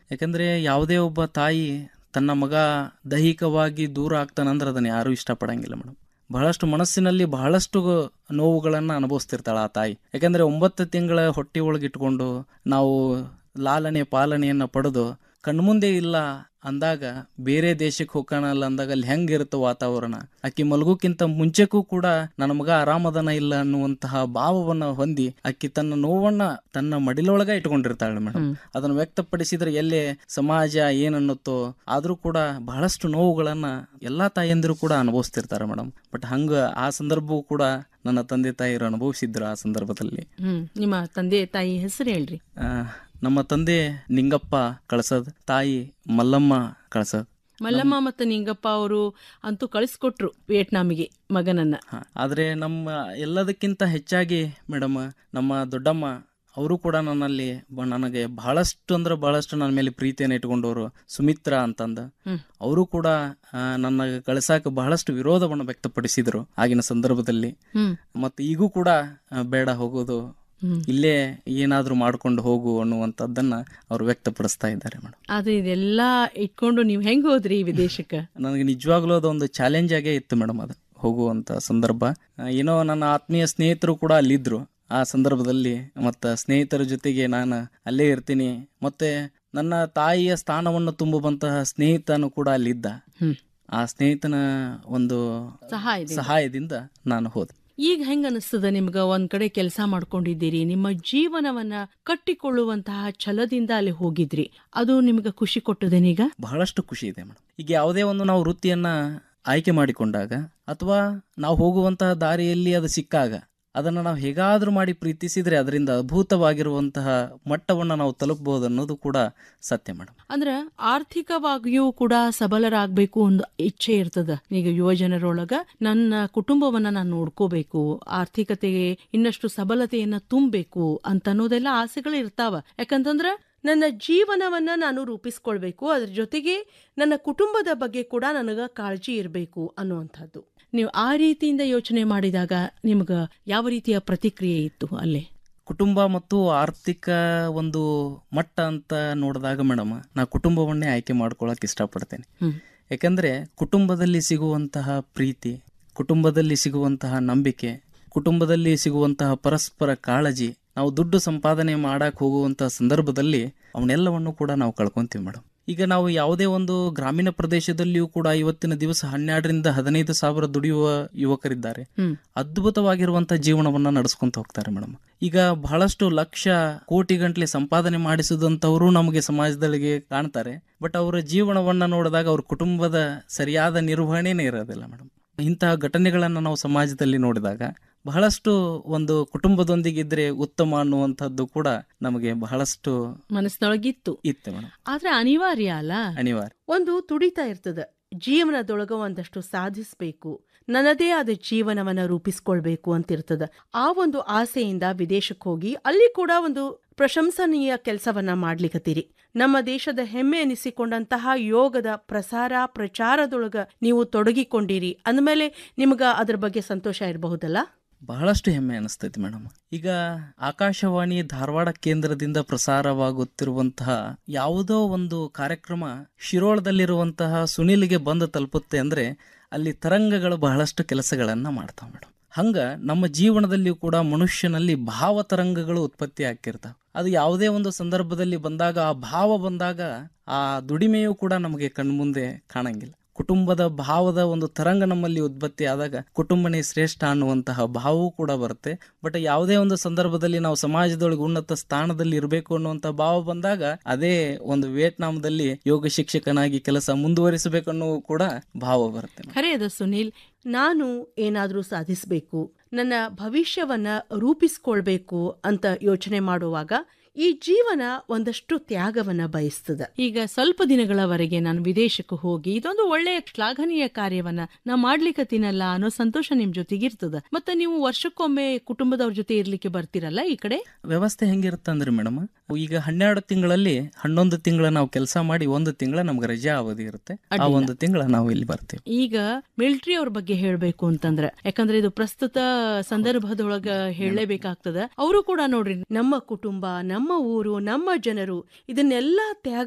ಯಾಕಂದ್ರೆ ಯಾವುದೇ ಒಬ್ಬ ತಾಯಿ ತನ್ನ ಮಗ ದೈಹಿಕವಾಗಿ ದೂರ ಆಗ್ತಾನಂದ್ರೆ ಅದನ್ನು ಯಾರೂ ಇಷ್ಟಪಡಂಗಿಲ್ಲ ಮೇಡಮ್. ಬಹಳಷ್ಟು ಮನಸ್ಸಿನಲ್ಲಿ ಬಹಳಷ್ಟು ನೋವುಗಳನ್ನು ಅನುಭವಿಸ್ತಿರ್ತಾಳೆ ಆ ತಾಯಿ. ಯಾಕಂದ್ರೆ 9 ತಿಂಗಳ ಹೊಟ್ಟೆ ಒಳಗಿಟ್ಕೊಂಡು ನಾವು ಲಾಲನೆ ಪಾಲನೆಯನ್ನು ಪಡೆದು ಕಣ್ಮುಂದೆ ಇಲ್ಲ ಅಂದಾಗ, ಬೇರೆ ದೇಶಕ್ಕೆ ಹೋಗೋಣಲ್ಲ ಅಂದಾಗ ಅಲ್ಲಿ ಹೆಂಗಿರುತ್ತೆ ವಾತಾವರಣ, ಆಕಿ ಮಲಗೋಕ್ಕಿಂತ ಮುಂಚೆಗೂ ಕೂಡ ನನ್ನ ಮಗ ಆರಾಮದನ ಇಲ್ಲ ಅನ್ನುವಂತಹ ಭಾವವನ್ನು ಹೊಂದಿ ಆಕಿ ತನ್ನ ನೋವನ್ನ ತನ್ನ ಮಡಿಲೊಳಗ ಇಟ್ಕೊಂಡಿರ್ತಾಳೆ ಮೇಡಮ್. ಅದನ್ನು ವ್ಯಕ್ತಪಡಿಸಿದ್ರೆ ಎಲ್ಲೇ ಸಮಾಜ ಏನನ್ನುತ್ತೋ, ಆದ್ರೂ ಕೂಡ ಬಹಳಷ್ಟು ನೋವುಗಳನ್ನ ಎಲ್ಲಾ ತಾಯಂದಿರು ಕೂಡ ಅನುಭವಿಸ್ತಿರ್ತಾರೆ ಮೇಡಮ್. ಬಟ್ ಹಂಗ ಆ ಸಂದರ್ಭವೂ ಕೂಡ ನನ್ನ ತಂದೆ ತಾಯಿಯರು ಅನುಭವಿಸಿದ್ರು. ಆ ಸಂದರ್ಭದಲ್ಲಿ ನಿಮ್ಮ ತಂದೆ ತಾಯಿ ಹೆಸರು ಹೇಳ್ರಿ. ನಮ್ಮ ತಂದೆ ನಿಂಗಪ್ಪ ಕಳಸದ್, ತಾಯಿ ಮಲ್ಲಮ್ಮ ಕಳಸದ್. ಮಲ್ಲಮ್ಮ ಮತ್ತು ನಿಂಗಪ್ಪ ಅವರು ಅಂತೂ ಕಳಿಸ್ಕೊಟ್ರು ವಿಯೆಟ್ನಾಮಿಗೆ ಮಗನನ್ನ. ಆದ್ರೆ ನಮ್ಮ ಎಲ್ಲದಕ್ಕಿಂತ ಹೆಚ್ಚಾಗಿ ಮೇಡಮ್ ನಮ್ಮ ದೊಡ್ಡಮ್ಮ ಅವರು ಕೂಡ ನನಗೆ ಬಹಳಷ್ಟು ಅಂದ್ರೆ ಬಹಳಷ್ಟು ನನ್ನ ಮೇಲೆ ಪ್ರೀತಿಯನ್ನು ಇಟ್ಕೊಂಡವರು. ಸುಮಿತ್ರಾ ಅಂತಂದ ಅವರು ಕೂಡ ನನ್ನ ಕಳಿಸಾಕ ಬಹಳಷ್ಟು ವಿರೋಧವನ್ನು ವ್ಯಕ್ತಪಡಿಸಿದ್ರು ಆಗಿನ ಸಂದರ್ಭದಲ್ಲಿ. ಮತ್ತೆ ಈಗೂ ಕೂಡ ಬೇಡ ಹೋಗೋದು, ಇಲ್ಲೇ ಏನಾದ್ರೂ ಮಾಡ್ಕೊಂಡು ಹೋಗು ಅನ್ನುವಂಥದ್ದನ್ನ ಅವ್ರು ವ್ಯಕ್ತಪಡಿಸ್ತಾ ಇದ್ದಾರೆ ಮೇಡಮ್. ಆದ್ರೆ ಇದೆಲ್ಲ ಇಟ್ಕೊಂಡು ನೀವು ಹೆಂಗ್ ಹೋದ್ರಿ ವಿದೇಶಕ್ಕೆ? ನನಗೆ ನಿಜವಾಗ್ಲೂ ಅದೊಂದು ಚಾಲೆಂಜ್ ಆಗೇ ಇತ್ತು ಮೇಡಮ್ ಅದು ಹೋಗುವಂತ ಸಂದರ್ಭ. ಏನೋ ನನ್ನ ಆತ್ಮೀಯ ಸ್ನೇಹಿತರು ಕೂಡ ಅಲ್ಲಿದ್ರು ಆ ಸಂದರ್ಭದಲ್ಲಿ. ಮತ್ತು ಸ್ನೇಹಿತರ ಜೊತೆಗೆ ನಾನು ಅಲ್ಲೇ ಇರ್ತೀನಿ. ಮತ್ತೆ ನನ್ನ ತಾಯಿಯ ಸ್ಥಾನವನ್ನು ತುಂಬುವಂತಹ ಸ್ನೇಹಿತನು ಕೂಡ ಅಲ್ಲಿದ್ದ. ಆ ಸ್ನೇಹಿತನ ಒಂದು ಸಹಾಯದಿಂದ ನಾನು ಹೋದೆ. ಈಗ ಹೆಂಗ ಅನಿಸ್ತದ ನಿಮ್ಗ? ಒಂದ್ ಕಡೆ ಕೆಲಸ ಮಾಡ್ಕೊಂಡಿದ್ದೀರಿ, ನಿಮ್ಮ ಜೀವನವನ್ನ ಕಟ್ಟಿಕೊಳ್ಳುವಂತಹ ಛಲದಿಂದ ಅಲ್ಲಿ ಹೋಗಿದ್ರಿ, ಅದು ನಿಮ್ಗ ಖುಷಿ ಕೊಟ್ಟದೇನೀಗ? ಬಹಳಷ್ಟು ಖುಷಿ ಇದೆ ಮೇಡಮ್. ಈಗ ಯಾವುದೇ ಒಂದು ನಾವು ವೃತ್ತಿಯನ್ನ ಆಯ್ಕೆ ಮಾಡಿಕೊಂಡಾಗ ಅಥವಾ ನಾವು ಹೋಗುವಂತಹ ದಾರಿಯಲ್ಲಿ ಅದು ಸಿಕ್ಕಾಗ ಅದನ್ನು ನಾವು ಹೇಗಾದ್ರೂ ಮಾಡಿ ಪ್ರೀತಿಸಿದ್ರೆ ಅದರಿಂದ ಅದ್ಭುತವಾಗಿರುವಂತಹ ಮಟ್ಟವನ್ನು ನಾವು ತಲುಪಬಹುದು ಅನ್ನೋದು ಕೂಡ ಸತ್ಯ ಮೇಡಮ್. ಅಂದ್ರೆ ಆರ್ಥಿಕವಾಗಿಯೂ ಕೂಡ ಸಬಲರಾಗಬೇಕು ಒಂದು ಇಚ್ಛೆ ಇರ್ತದ. ಈಗ ಯುವ ಜನರೊಳಗ ನನ್ನ ಕುಟುಂಬವನ್ನ ನಾನು ನೋಡ್ಕೋಬೇಕು, ಆರ್ಥಿಕತೆಗೆ ಇನ್ನಷ್ಟು ಸಬಲತೆಯನ್ನ ತುಂಬಬೇಕು ಅಂತ ಅನ್ನೋದೆಲ್ಲ ಆಸೆಗಳು ಇರ್ತಾವ. ಯಾಕಂತಂದ್ರ ನನ್ನ ಜೀವನವನ್ನ ನಾನು ರೂಪಿಸ್ಕೊಳ್ಬೇಕು, ಅದ್ರ ಜೊತೆಗೆ ನನ್ನ ಕುಟುಂಬದ ಬಗ್ಗೆ ಕೂಡ ನನಗ ಕಾಳಜಿ ಇರಬೇಕು ಅನ್ನುವಂಥದ್ದು. ನೀವು ಆ ರೀತಿಯಿಂದ ಯೋಚನೆ ಮಾಡಿದಾಗ ನಿಮ್ಗ ಯಾವ ರೀತಿಯ ಪ್ರತಿಕ್ರಿಯೆ ಇತ್ತು ಅಲ್ಲೇ? ಕುಟುಂಬ ಮತ್ತು ಆರ್ಥಿಕ ಒಂದು ಮಟ್ಟ ಅಂತ ನೋಡಿದಾಗ ಮೇಡಮ್, ನಾ ಕುಟುಂಬವನ್ನೇ ಆಯ್ಕೆ ಮಾಡ್ಕೊಳಕ್ ಇಷ್ಟಪಡ್ತೇನೆ. ಯಾಕಂದ್ರೆ ಕುಟುಂಬದಲ್ಲಿ ಸಿಗುವಂತಹ ಪ್ರೀತಿ, ಕುಟುಂಬದಲ್ಲಿ ಸಿಗುವಂತಹ ನಂಬಿಕೆ, ಕುಟುಂಬದಲ್ಲಿ ಸಿಗುವಂತಹ ಪರಸ್ಪರ ಕಾಳಜಿ, ನಾವು ದುಡ್ಡು ಸಂಪಾದನೆ ಮಾಡಕ್ ಹೋಗುವಂತಹ ಸಂದರ್ಭದಲ್ಲಿ ಅವನ್ನೆಲ್ಲವನ್ನು ಕೂಡ ನಾವು ಕಳ್ಕೊಂತೀವಿ ಮೇಡಮ್. ಈಗ ನಾವು ಯಾವುದೇ ಒಂದು ಗ್ರಾಮೀಣ ಪ್ರದೇಶದಲ್ಲಿಯೂ ಕೂಡ ಇವತ್ತಿನ ದಿವಸ 12,000 to 15,000 ದುಡಿಯುವ ಯುವಕರಿದ್ದಾರೆ. ಅದ್ಭುತವಾಗಿರುವಂತಹ ಜೀವನವನ್ನ ನಡೆಸ್ಕೊಂತ ಹೋಗ್ತಾರೆ ಮೇಡಮ್. ಈಗ ಬಹಳಷ್ಟು ಲಕ್ಷ ಕೋಟಿ ಗಂಟ್ಲೆ ಸಂಪಾದನೆ ಮಾಡಿಸಿದಂಥವರು ನಮಗೆ ಸಮಾಜದೊಳಗೆ ಕಾಣ್ತಾರೆ. ಬಟ್ ಅವರ ಜೀವನವನ್ನ ನೋಡಿದಾಗ ಅವ್ರ ಕುಟುಂಬದ ಸರಿಯಾದ ನಿರ್ವಹಣೆನೇ ಇರೋದಿಲ್ಲ ಮೇಡಮ್. ಇಂತಹ ಘಟನೆಗಳನ್ನ ನಾವು ಸಮಾಜದಲ್ಲಿ ನೋಡಿದಾಗ ಬಹಳಷ್ಟು ಒಂದು ಕುಟುಂಬದೊಂದಿಗೆ ಇದ್ರೆ ಉತ್ತಮ ಅನ್ನುವಂಥದ್ದು ಕೂಡ ನಮಗೆ ಬಹಳಷ್ಟು ಮನಸ್ಸಿನೊಳಗಿತ್ತು ಮೇಡಮ್. ಆದ್ರೆ ಅನಿವಾರ್ಯ ಅಲ್ಲ, ಅನಿವಾರ್ಯ. ಒಂದು ತುಡಿತಾ ಇರ್ತದ ಜೀವನದೊಳಗ ಒಂದಷ್ಟು ಸಾಧಿಸ್ಬೇಕು, ನನ್ನದೇ ಆದ ಜೀವನವನ್ನ ರೂಪಿಸ್ಕೊಳ್ಬೇಕು ಅಂತಿರ್ತದ. ಆ ಒಂದು ಆಸೆಯಿಂದ ವಿದೇಶಕ್ಕೆ ಹೋಗಿ ಅಲ್ಲಿ ಕೂಡ ಒಂದು ಪ್ರಶಂಸನೀಯ ಕೆಲಸವನ್ನ ಮಾಡ್ಲಿಕತ್ತೀರಿ. ನಮ್ಮ ದೇಶದ ಹೆಮ್ಮೆ ಎನಿಸಿಕೊಂಡಂತಹ ಯೋಗದ ಪ್ರಚಾರದೊಳಗ ನೀವು ತೊಡಗಿಕೊಂಡಿರಿ ಅಂದಮೇಲೆ ನಿಮ್ಗ ಅದ್ರ ಬಗ್ಗೆ ಸಂತೋಷ ಇರಬಹುದಲ್ಲ? ಬಹಳಷ್ಟು ಹೆಮ್ಮೆ ಅನಿಸ್ತೈತಿ ಮೇಡಮ್. ಈಗ ಆಕಾಶವಾಣಿ ಧಾರವಾಡ ಕೇಂದ್ರದಿಂದ ಪ್ರಸಾರವಾಗುತ್ತಿರುವಂತಹ ಯಾವುದೋ ಒಂದು ಕಾರ್ಯಕ್ರಮ ಶಿರೋಳದಲ್ಲಿರುವಂತಹ ಸುನಿಲ್ಗೆ ಬಂದು ತಲುಪುತ್ತೆ ಅಂದ್ರೆ ಅಲ್ಲಿ ತರಂಗಗಳು ಬಹಳಷ್ಟು ಕೆಲಸಗಳನ್ನ ಮಾಡ್ತಾವ ಮೇಡಮ್. ಹಂಗ ನಮ್ಮ ಜೀವನದಲ್ಲಿಯೂ ಕೂಡ ಮನುಷ್ಯನಲ್ಲಿ ಭಾವ ತರಂಗಗಳು ಉತ್ಪತ್ತಿ ಆಗ್ತಿರ್ತಾವ. ಅದು ಯಾವುದೇ ಒಂದು ಸಂದರ್ಭದಲ್ಲಿ ಬಂದಾಗ, ಆ ಭಾವ ಬಂದಾಗ ಆ ದುಡಿಮೆಯೂ ಕೂಡ ನಮಗೆ ಕಣ್ಮುಂದೆ ಕಾಣಂಗಿಲ್ಲ. ಕುಟುಂಬದ ಭಾವದ ಒಂದು ತರಂಗ ನಮ್ಮಲ್ಲಿ ಉತ್ಪತ್ತಿ ಆದಾಗ ಕುಟುಂಬನೇ ಶ್ರೇಷ್ಠ ಅನ್ನುವಂತಹ ಭಾವವೂ ಕೂಡ ಬರುತ್ತೆ. ಬಟ್ ಯಾವುದೇ ಒಂದು ಸಂದರ್ಭದಲ್ಲಿ ನಾವು ಸಮಾಜದೊಳಗೆ ಉನ್ನತ ಸ್ಥಾನದಲ್ಲಿ ಇರಬೇಕು ಅನ್ನುವಂಥ ಭಾವ ಬಂದಾಗ ಅದೇ ಒಂದು ವಿಯೆಟ್ನಾಂದಲ್ಲಿ ಯೋಗ ಶಿಕ್ಷಕನಾಗಿ ಕೆಲಸ ಮುಂದುವರಿಸಬೇಕು ಅನ್ನೋ ಕೂಡ ಭಾವ ಬರುತ್ತೆ. ಖರೆ ಅದ ಸುನೀಲ್, ನಾನು ಏನಾದ್ರೂ ಸಾಧಿಸಬೇಕು, ನನ್ನ ಭವಿಷ್ಯವನ್ನ ರೂಪಿಸ್ಕೊಳ್ಬೇಕು ಅಂತ ಯೋಚನೆ ಮಾಡುವಾಗ ಈ ಜೀವನ ಒಂದಷ್ಟು ತ್ಯಾಗವನ್ನ ಬಯಸ್ತದ. ಈಗ ಸ್ವಲ್ಪ ದಿನಗಳವರೆಗೆ ನಾನು ವಿದೇಶಕ್ಕೆ ಹೋಗಿ ಇದೊಂದು ಒಳ್ಳೆಯ ಶ್ಲಾಘನೀಯ ಕಾರ್ಯವನ್ನ ನಾ ಮಾಡ್ಲಿಕ್ಕತ್ತೀನಲ್ಲ ಅನ್ನೋ ಸಂತೋಷ ನಿಮ್ ಜೊತೆಗಿರ್ತದ. ಮತ್ತೆ ನೀವು ವರ್ಷಕ್ಕೊಮ್ಮೆ ಕುಟುಂಬದವ್ರ ಜೊತೆ ಇರ್ಲಿಕ್ಕೆ ಬರ್ತಿರಲ್ಲ ಈ ಕಡೆ. ವ್ಯವಸ್ಥೆ ಹೆಂಗಿರುತ್ತಂದ್ರೆ ಮೇಡಮ್, ಈಗ 12 ತಿಂಗಳಲ್ಲಿ 11 ತಿಂಗಳ ನಾವು ಕೆಲಸ ಮಾಡಿ 1 ತಿಂಗಳ ನಮ್ಗೆ ರಜಾ ಅವಧಿ ಇರುತ್ತೆ. ಆ 1 ತಿಂಗಳ ನಾವು ಇಲ್ಲಿ ಬರ್ತೀವಿ. ಈಗ ಮಿಲಿಟರಿ ಅವ್ರ ಬಗ್ಗೆ ಹೇಳ್ಬೇಕು ಅಂತಂದ್ರೆ, ಯಾಕಂದ್ರೆ ಇದು ಪ್ರಸ್ತುತ ಸಂದರ್ಭದೊಳಗ ಹೇಳಲೇಬೇಕಾಗ್ತದ. ಅವರು ಕೂಡ ನೋಡ್ರಿ, ನಮ್ಮ ಕುಟುಂಬ, ನಮ್ಮ ಊರು, ನಮ್ಮ ಜನರು ಇದನ್ನೆಲ್ಲಾ ತ್ಯಾಗ